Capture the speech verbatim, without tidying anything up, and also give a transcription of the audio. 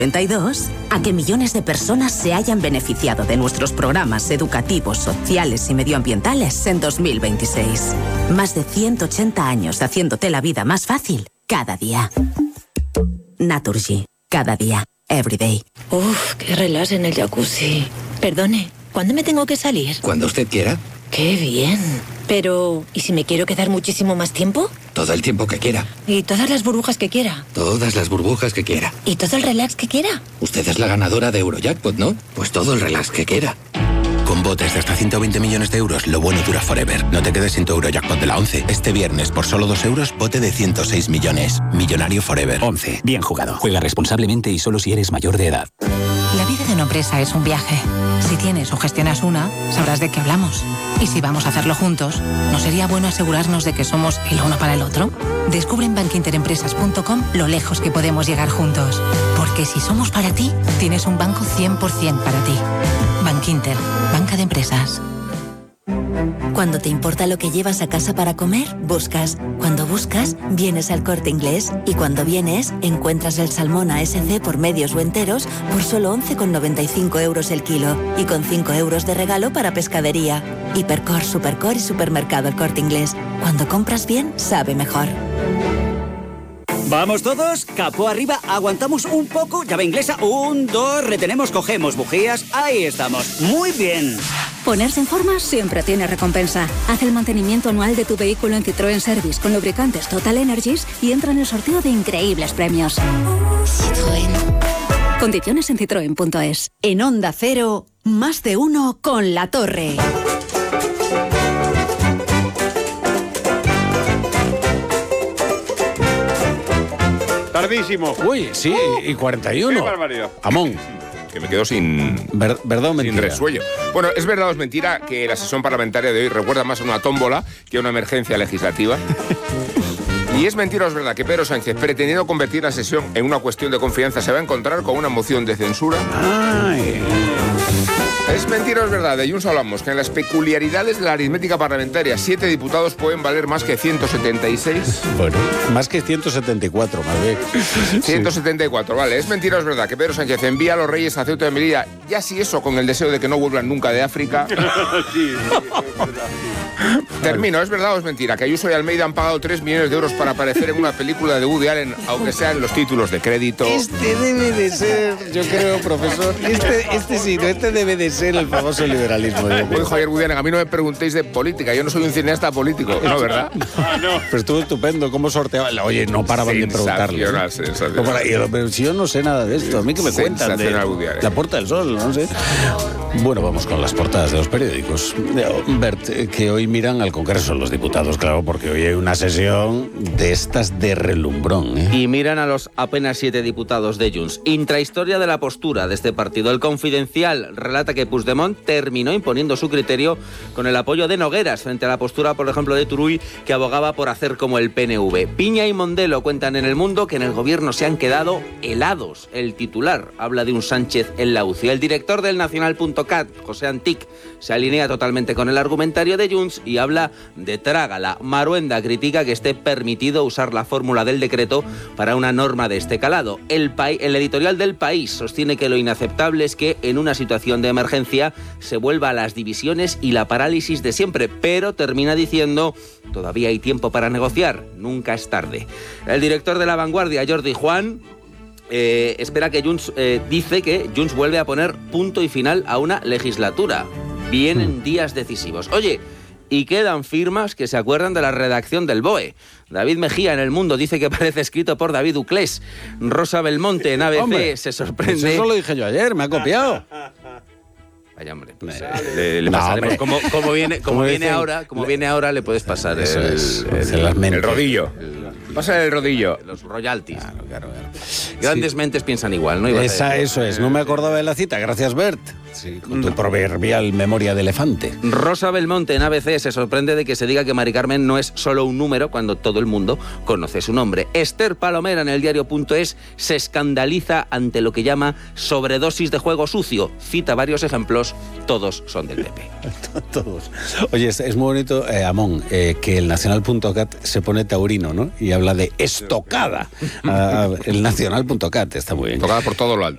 noventa y dos a que millones de personas se hayan beneficiado de nuestros programas educativos, sociales y medioambientales en dos mil veintiséis. Más de ciento ochenta años haciéndote la vida más fácil cada día. Naturgy. Cada día. Everyday. Uf, qué relax en el jacuzzi. Perdone, ¿cuándo me tengo que salir? Cuando usted quiera. ¡Qué bien! Pero, ¿y si me quiero quedar muchísimo más tiempo? Todo el tiempo que quiera. ¿Y todas las burbujas que quiera? Todas las burbujas que quiera. ¿Y todo el relax que quiera? Usted es la ganadora de Eurojackpot, ¿no? Pues todo el relax que quiera. Con botes de hasta ciento veinte millones de euros, lo bueno dura forever. No te quedes sin tu Eurojackpot de la once. Este viernes, por solo dos euros, bote de ciento seis millones. Millonario forever. once. Bien jugado. Juega responsablemente y solo si eres mayor de edad. La vida de una empresa es un viaje. Si tienes o gestionas una, sabrás de qué hablamos. Y si vamos a hacerlo juntos, ¿no sería bueno asegurarnos de que somos el uno para el otro? Descubre en bank inter empresas punto com lo lejos que podemos llegar juntos. Porque si somos para ti, tienes un banco cien por ciento para ti. Bankinter, banca de empresas. Cuando te importa lo que llevas a casa para comer, buscas. Cuando buscas, vienes al Corte Inglés. Y cuando vienes, encuentras el salmón A S C por medios o enteros por solo once con noventa y cinco euros el kilo. Y con cinco euros de regalo para pescadería. Hipercor, Supercor y Supermercado El Corte Inglés. Cuando compras bien, sabe mejor. ¿Vamos todos? Capó arriba, aguantamos un poco, llave inglesa, un, dos, retenemos, cogemos bujías, ahí estamos, muy bien. Ponerse en forma siempre tiene recompensa. Haz el mantenimiento anual de tu vehículo en Citroën Service con lubricantes Total Energies y entra en el sorteo de increíbles premios. Citroën. Condiciones en citroen punto es. En Onda Cero, más de uno con La Torre. Tardísimo. Uy, sí, uh, y cuarenta y uno. ¡Qué barbaridad! Amón. Que me quedo sin... Ver, ¿Verdad o mentira? Sin resuello. Bueno, ¿es verdad o es mentira que la sesión parlamentaria de hoy recuerda más a una tómbola que a una emergencia legislativa? Y es mentira o es verdad que Pedro Sánchez, pretendiendo convertir la sesión en una cuestión de confianza, se va a encontrar con una moción de censura. Ay. Es mentira o es verdad, de Junts hablamos, que en las peculiaridades de la aritmética parlamentaria, siete diputados pueden valer más que ciento setenta y seis. Bueno, más que ciento setenta y cuatro, más bien. ciento setenta y cuatro, vale. Es mentira o es verdad que Pedro Sánchez envía a los reyes a Ceuta y Melilla, ya si eso con el deseo de que no vuelvan nunca de África. Sí, sí, es verdad. Termino, ¿es verdad o es mentira que Ayuso y Almeida han pagado tres millones de euros para aparecer en una película de Woody Allen, aunque sean los títulos de crédito? Este debe de ser, yo creo, profesor, este, este sí, no, este debe de ser el famoso liberalismo. Oye, Javier Woody Allen, a mí no me preguntéis de política, yo no soy un cineasta político, ¿no, verdad? Ah, no. Pero estuvo estupendo, ¿cómo sorteaba? Oye, no paraban de preguntarle. Sensacional, sensacional. No para, pero si yo no sé nada de esto, a mí que me cuentan de La Puerta del Sol, no sé. Bueno, vamos con las portadas de los periódicos. Bert, que hoy miran al Congreso los diputados, claro, porque hoy hay una sesión de estas de relumbrón, ¿eh? Y miran a los apenas siete diputados de Junts. Intrahistoria de la postura de este partido. El Confidencial relata que Puigdemont terminó imponiendo su criterio con el apoyo de Nogueras frente a la postura, por ejemplo, de Turull, que abogaba por hacer como el P N V. Piña y Mondelo cuentan en El Mundo que en el gobierno se han quedado helados. El titular habla de un Sánchez en la U C I. El director del Nacional punto cat, José Antic, se alinea totalmente con el argumentario de Junts y habla de trágala. Maruenda critica que esté permitido usar la fórmula del decreto para una norma de este calado. El, pa- el editorial del País sostiene que lo inaceptable es que en una situación de emergencia se vuelva a las divisiones y la parálisis de siempre, pero termina diciendo: todavía hay tiempo para negociar, nunca es tarde. El director de La Vanguardia, Jordi Juan, eh, espera que Junts, eh, dice que Junts vuelve a poner punto y final a una legislatura. Vienen días decisivos. Oye, y quedan firmas que se acuerdan de la redacción del B O E. David Mejía en El Mundo dice que parece escrito por David Uclés. Rosa Belmonte en A B C Hombre, se sorprende. Pues eso lo dije yo ayer, me ha copiado. Vaya, hombre, pues eh, le, le no, pasaremos. Como, como viene, como como viene ahora, como viene ahora, le puedes pasar el, el, el, el, el rodillo. El, Pasa el rodillo. Los royalties. Claro, claro, claro. Grandes sí. mentes piensan igual, ¿no? Esa, eso es. No me acordaba de la cita. Gracias, Bert. Sí, con tu proverbial memoria de elefante. Rosa Belmonte en A B C se sorprende de que se diga que Mari Carmen no es solo un número cuando todo el mundo conoce su nombre. Esther Palomera en El Diario punto es se escandaliza ante lo que llama sobredosis de juego sucio. Cita varios ejemplos, todos son del P P. Todos. Oye, es, es muy bonito, eh, Amón, eh, que el Nacional punto cat se pone taurino, ¿no? Y habla de estocada. uh, el Nacional punto cat está muy bien. Estocada por todo lo alto.